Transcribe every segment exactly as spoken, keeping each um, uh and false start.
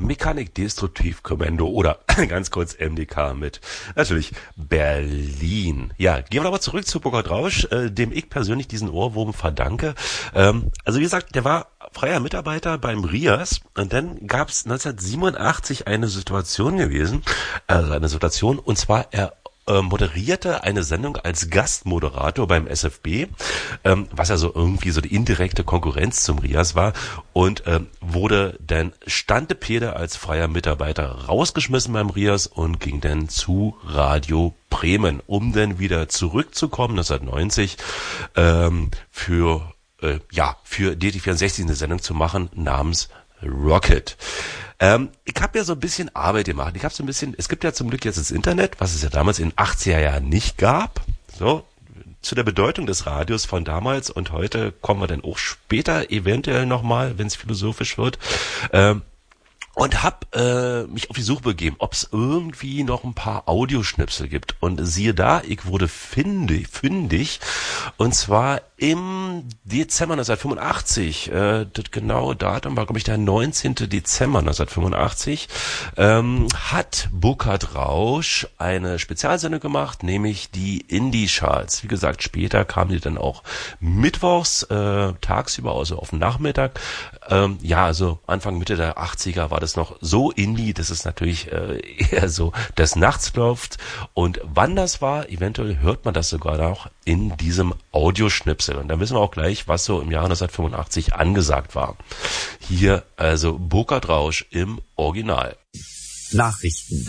Mechanik Destruktiv Kommando oder ganz kurz M D K mit natürlich Berlin. Ja, gehen wir aber zurück zu Burkhard Rausch, äh, dem ich persönlich diesen Ohrwurm verdanke. Ähm, also wie gesagt, der war freier Mitarbeiter beim R I A S und dann gab es neunzehnhundertsiebenundachtzig eine Situation gewesen, also eine Situation, und zwar er moderierte eine Sendung als Gastmoderator beim S F B, ähm, was ja so irgendwie so die indirekte Konkurrenz zum R I A S war, und ähm, wurde dann Stantepede als freier Mitarbeiter rausgeschmissen beim R I A S und ging dann zu Radio Bremen, um dann wieder zurückzukommen neunzehnhundertneunzig ähm, für äh, ja für D T vierundsechzig eine Sendung zu machen namens Rocket. Ähm, ich habe ja so ein bisschen Arbeit gemacht. Ich habe so ein bisschen, es gibt ja zum Glück jetzt das Internet, was es ja damals in den achtziger Jahren nicht gab. So, zu der Bedeutung des Radios von damals und heute kommen wir dann auch später eventuell nochmal, wenn es philosophisch wird. Ähm, Und hab äh, mich auf die Suche begeben, ob es irgendwie noch ein paar Audioschnipsel gibt. Und siehe da, ich wurde fündig, fündig. Und zwar im Dezember neunzehnhundertfünfundachtzig. Äh, das genaue Datum war, glaube ich, der neunzehnten Dezember neunzehnhundertfünfundachtzig. Ähm, hat Burkhard Rausch eine Spezialsendung gemacht, nämlich die Indie-Charts. Wie gesagt, später kamen die dann auch mittwochs, äh, tagsüber, also auf den Nachmittag. Ähm, ja, also Anfang, Mitte der achtziger war das noch so Indie, dass es natürlich äh, eher so des Nachts läuft. Und wann das war, eventuell hört man das sogar noch in diesem Audioschnipsel. Und dann wissen wir auch gleich, was so im Jahr neunzehnhundertfünfundachtzig angesagt war. Hier also Burkhard Rausch im Original. Nachrichten.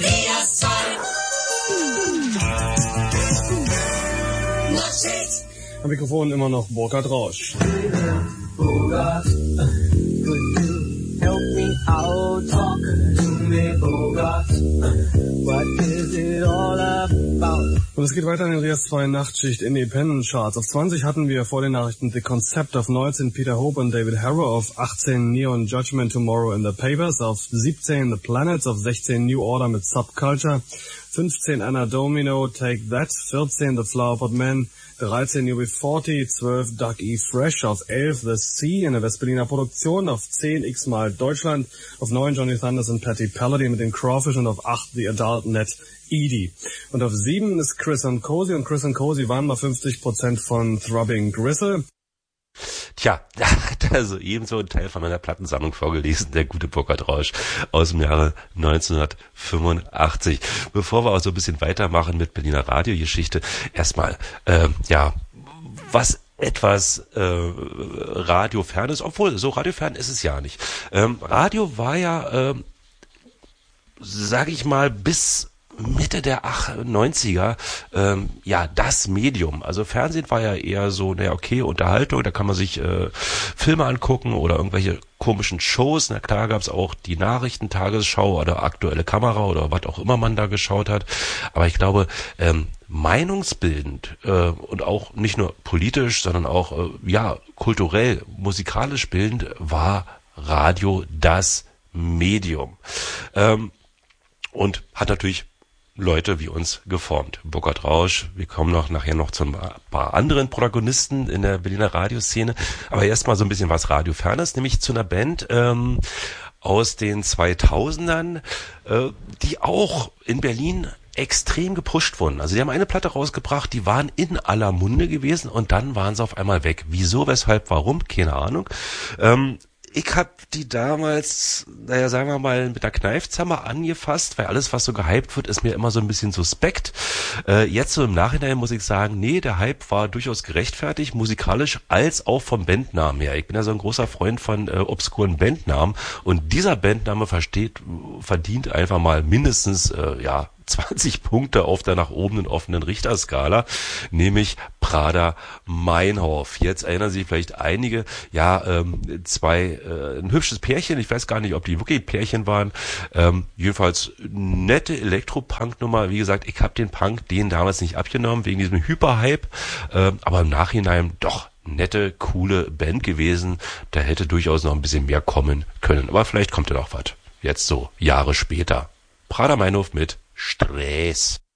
Am Mikrofon immer noch Burkhard Rausch. Bogart, could you help me out? Talk to me, Bogart. What is it all about? Und es geht weiter in den R I A S zwei Nachtschicht Independent Charts. Auf zwanzig hatten wir vor den Nachrichten The Concept, auf neunzehn Peter Hope und David Harrow, auf achtzehn Neon Judgment Tomorrow in the Papers, auf siebzehn The Planets, auf sechzehn New Order mit Subculture, fünfzehn Anna Domino, Take That, vierzehn The Flower Pot Man, dreizehn U B vierzig, zwölf Doug E. Fresh, auf elf The Sea in der Westberliner Produktion, auf zehn X-Mal Deutschland, auf neun Johnny Thunders und Patty Paladin mit den Crawfish und auf acht The Adult Net Edie. Und auf sieben ist Chris and Cozy, und Chris and Cozy waren mal fünfzig Prozent von Throbbing Gristle. Tja, da hat er so ebenso einen Teil von meiner Plattensammlung vorgelesen, der gute Burkhard Rausch aus dem Jahre neunzehnhundertfünfundachtzig. Bevor wir auch so ein bisschen weitermachen mit Berliner Radiogeschichte, erstmal, äh, ja, was etwas äh, radiofern ist, obwohl so radiofern ist es ja nicht. Ähm, Radio war ja, äh, sag ich mal, bis Mitte der neunziger, ähm, ja, das Medium. Also Fernsehen war ja eher so, naja, okay, Unterhaltung, da kann man sich äh, Filme angucken oder irgendwelche komischen Shows. Na klar gab's auch die Nachrichtentagesschau oder aktuelle Kamera oder was auch immer man da geschaut hat. Aber ich glaube, ähm, meinungsbildend äh, und auch nicht nur politisch, sondern auch, äh, ja, kulturell, musikalisch bildend war Radio das Medium. Ähm, und hat natürlich Leute wie uns geformt. Burkhard Rausch, wir kommen noch nachher noch zu ein paar anderen Protagonisten in der Berliner Radioszene, aber erstmal so ein bisschen was Radiofernes, nämlich zu einer Band ähm, aus den zweitausendern, äh, die auch in Berlin extrem gepusht wurden. Also die haben eine Platte rausgebracht, die waren in aller Munde gewesen und dann waren sie auf einmal weg. Wieso, weshalb, warum? Keine Ahnung. Ähm, Ich hab die damals, naja, sagen wir mal, mit der Kneifzange angefasst, weil alles, was so gehypt wird, ist mir immer so ein bisschen suspekt. Äh, jetzt so im Nachhinein muss ich sagen, nee, der Hype war durchaus gerechtfertigt, musikalisch als auch vom Bandnamen her. Ich bin ja so ein großer Freund von äh, obskuren Bandnamen und dieser Bandname versteht, verdient einfach mal mindestens, äh, ja, zwanzig Punkte auf der nach oben in offenen Richterskala, nämlich Prader Meinhof. Jetzt erinnern sich vielleicht einige, ja, ähm, zwei, äh, ein hübsches Pärchen, ich weiß gar nicht, ob die wirklich Pärchen waren, ähm, jedenfalls nette Elektropunk-Nummer. Wie gesagt, ich habe den Punk denen damals nicht abgenommen, wegen diesem Hyperhype, äh, aber im Nachhinein doch nette, coole Band gewesen, da hätte durchaus noch ein bisschen mehr kommen können, aber vielleicht kommt ja noch was, jetzt so Jahre später. Prader Meinhof mit Stress.